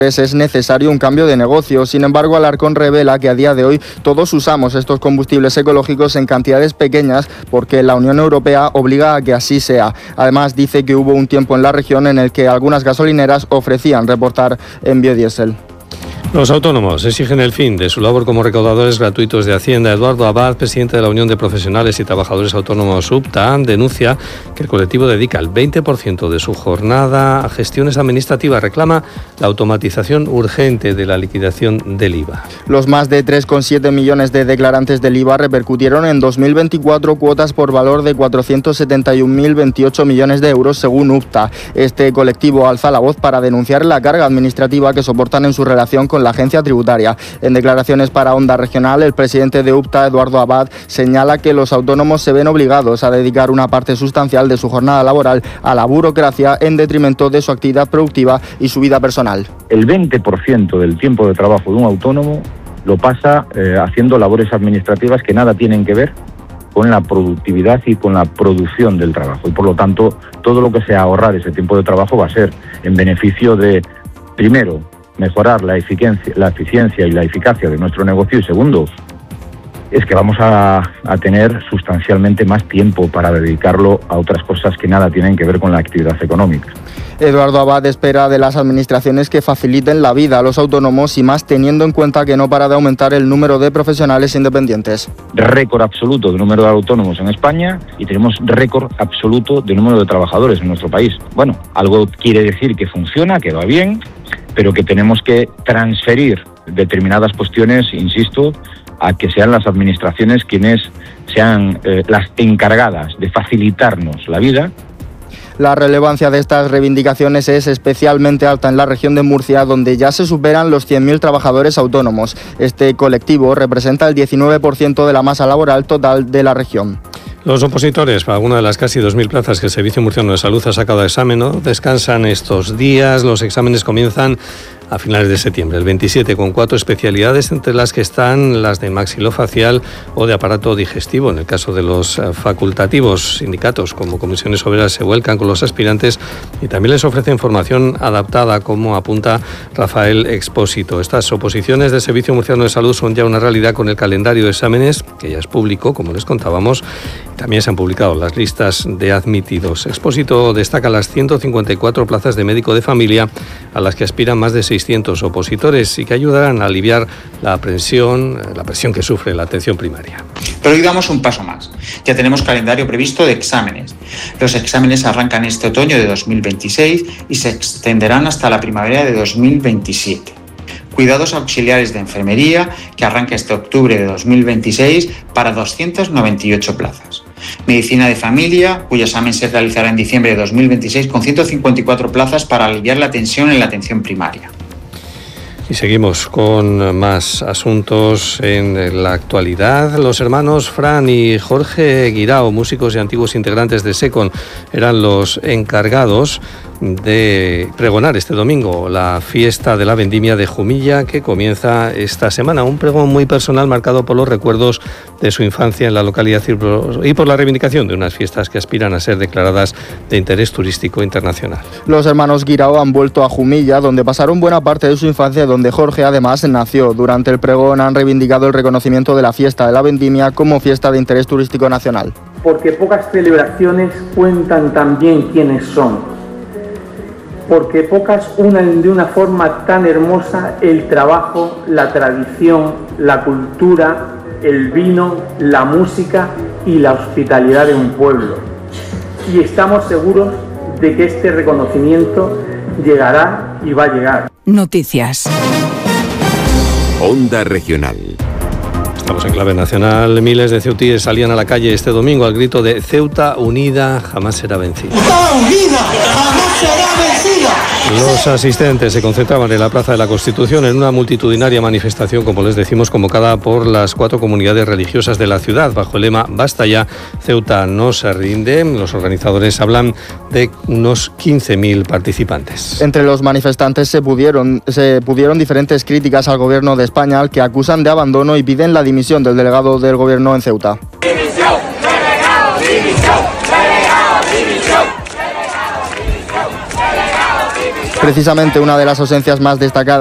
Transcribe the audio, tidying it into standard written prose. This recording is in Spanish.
es necesario un cambio de negocio. Sin embargo, Alarcón revela que a día de hoy todos usamos estos combustibles ecológicos en cantidades pequeñas porque la Unión Europea obliga a que así sea. Además, dice que hubo un tiempo en la región en el que algunas gasolineras ofrecían reportar en biodiesel. Los autónomos exigen el fin de su labor como recaudadores gratuitos de Hacienda. Eduardo Abad, presidente de la Unión de Profesionales y Trabajadores Autónomos UPTA, denuncia que el colectivo dedica el 20% de su jornada a gestiones administrativas. Reclama la automatización urgente de la liquidación del IVA. Los más de 3,7 millones de declarantes del IVA repercutieron en 2024 cuotas por valor de 471.028 millones de euros, según UPTA. Este colectivo alza la voz para denunciar la carga administrativa que soportan en su relación con la agencia tributaria. En declaraciones para Onda Regional, el presidente de UPTA, Eduardo Abad, señala que los autónomos se ven obligados a dedicar una parte sustancial de su jornada laboral a la burocracia en detrimento de su actividad productiva y su vida personal. El 20% del tiempo de trabajo de un autónomo lo pasa haciendo labores administrativas que nada tienen que ver con la productividad y con la producción del trabajo. Y por lo tanto, todo lo que sea ahorrar ese tiempo de trabajo va a ser en beneficio de, primero, mejorar la eficiencia y la eficacia de nuestro negocio, y segundo, es que vamos a tener sustancialmente más tiempo para dedicarlo a otras cosas que nada tienen que ver con la actividad económica. Eduardo Abad espera de las administraciones que faciliten la vida a los autónomos y más teniendo en cuenta que no para de aumentar el número de profesionales independientes. Récord absoluto de número de autónomos en España y tenemos récord absoluto de número de trabajadores en nuestro país. Bueno, algo quiere decir que funciona, que va bien, pero que tenemos que transferir determinadas cuestiones, insisto, a que sean las administraciones quienes sean las encargadas de facilitarnos la vida. La relevancia de estas reivindicaciones es especialmente alta en la región de Murcia, donde ya se superan los 100.000 trabajadores autónomos. Este colectivo representa el 19% de la masa laboral total de la región. Los opositores para alguna de las casi 2.000 plazas que el Servicio Murciano de Salud ha sacado a examen, ¿no?, descansan estos días. Los exámenes comienzan a finales de septiembre, el 27, con 4 especialidades, entre las que están las de maxilofacial o de aparato digestivo. En el caso de los facultativos, sindicatos como comisiones obreras se vuelcan con los aspirantes y también les ofrecen formación adaptada, como apunta Rafael Expósito. Estas oposiciones del Servicio Murciano de Salud son ya una realidad con el calendario de exámenes, que ya es público, como les contábamos. También se han publicado las listas de admitidos. Expósito destaca las 154 plazas de médico de familia a las que aspiran más de 600 opositores y que ayudarán a aliviar la presión que sufre la atención primaria. Pero hoy damos un paso más. Ya tenemos calendario previsto de exámenes. Los exámenes arrancan este otoño de 2026 y se extenderán hasta la primavera de 2027. Cuidados auxiliares de enfermería, que arranca este octubre de 2026 para 298 plazas. Medicina de familia, cuyo examen se realizará en diciembre de 2026 con 154 plazas para aliviar la tensión en la atención primaria. Y seguimos con más asuntos en la actualidad. Los hermanos Fran y Jorge Guirao, músicos y antiguos integrantes de SECON, eran los encargados de pregonar este domingo la fiesta de la vendimia de Jumilla, que comienza esta semana. Un pregón muy personal marcado por los recuerdos de su infancia en la localidad y por la reivindicación de unas fiestas que aspiran a ser declaradas de interés turístico internacional. Los hermanos Guirao han vuelto a Jumilla, donde pasaron buena parte de su infancia, donde Jorge además nació. Durante el pregón han reivindicado el reconocimiento de la fiesta de la vendimia como fiesta de interés turístico nacional. Porque pocas celebraciones cuentan tan bien quiénes son. Porque pocas unen de una forma tan hermosa el trabajo, la tradición, la cultura, el vino, la música y la hospitalidad de un pueblo. Y estamos seguros de que este reconocimiento llegará y va a llegar. Noticias. Onda Regional. Estamos en clave nacional. Miles de ceutíes salían a la calle este domingo al grito de Ceuta unida, jamás será vencida. ¡Ceuta unida, jamás será vencida! Los asistentes se concentraban en la Plaza de la Constitución en una multitudinaria manifestación, como les decimos, convocada por las 4 comunidades religiosas de la ciudad, bajo el lema Basta ya, Ceuta no se rinde. Los organizadores hablan de unos 15.000 participantes. Entre los manifestantes se pudieron diferentes críticas al gobierno de España, al que acusan de abandono y piden la dimisión del delegado del gobierno en Ceuta. ¡Dimisión! ¡Delegado! ¡Dimisión! ¡Delegado! ¡Dimisión! ¡Delegado! ¡Dimisión! ¡Delegado! ¡Dimisión! Precisamente una de las ausencias más destacadas